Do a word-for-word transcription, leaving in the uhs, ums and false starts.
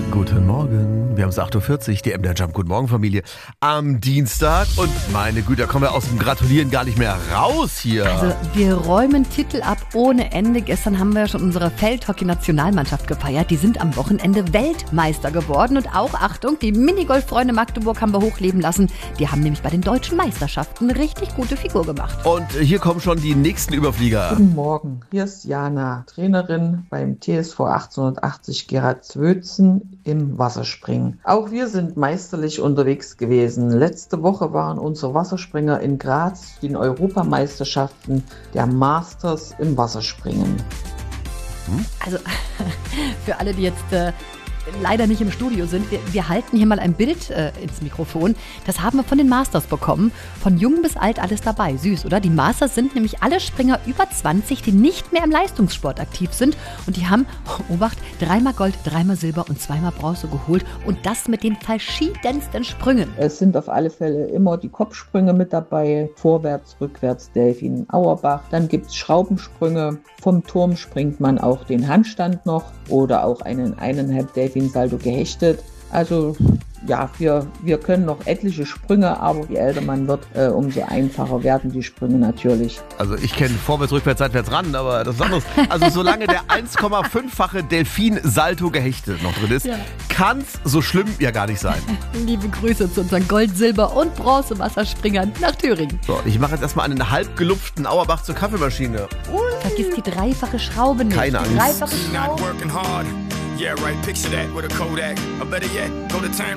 Guten Morgen, wir haben es acht Uhr vierzig, die M D R Jump. Guten Morgen, Familie. Am Dienstag und meine Güte, da kommen wir aus dem Gratulieren gar nicht mehr raus hier. Also wir räumen Titel ab ohne Ende. Gestern haben wir ja schon unsere Feldhockey-Nationalmannschaft gefeiert. Die sind am Wochenende Weltmeister geworden. Und auch, Achtung, die Minigolf-Freunde Magdeburg haben wir hochleben lassen. Die haben nämlich bei den deutschen Meisterschaften eine richtig gute Figur gemacht. Und hier kommen schon die nächsten Überflieger. Guten Morgen, hier ist Jana, Trainerin beim T S V achtzehnhundertachtzig Gerhard Zwötzen im Wasserspringen. Auch wir sind meisterlich unterwegs gewesen. Letzte Woche waren unsere Wasserspringer in Graz den Europameisterschaften der Masters im Wasserspringen. Also für alle, die jetzt äh, leider nicht im Studio sind, wir, wir halten hier mal ein Bild äh, ins Mikrofon. Das haben wir von den Masters bekommen. Von jung bis alt alles dabei. Süß, oder? Die Masters sind nämlich alle Springer über zwanzig, die nicht mehr im Leistungssport aktiv sind. Und die haben, Obacht, dreimal Gold, dreimal Silber und zweimal Bronze geholt. Und das mit den verschiedensten Sprüngen. Es sind auf alle Fälle immer die Kopfsprünge mit dabei. Vorwärts, rückwärts, Delfin, Auerbach. Dann gibt es Schraubensprünge. Vom Turm springt man auch den Handstand noch oder auch einen eineinhalb Delfin Salto gehechtet. Also ja, wir, wir können noch etliche Sprünge, aber je älter man wird, äh, umso einfacher werden die Sprünge natürlich. Also ich kenne vorwärts, rückwärts, seitwärts ran, aber das ist anderes. Also solange der eins Komma fünffache Delfin-Salto gehechtet noch drin ist, ja, kann es so schlimm ja gar nicht sein. Liebe Grüße zu unseren Gold-, Silber- und Bronze-Wasserspringern nach Thüringen. So, ich mache jetzt erstmal einen halb gelupften Auerbach zur Kaffeemaschine. Ui. Vergiss die dreifache Schraube nicht. Keine Angst. Dreifache Schraube. Yeah, right, picture that with a Kodak. Or better yet, go to time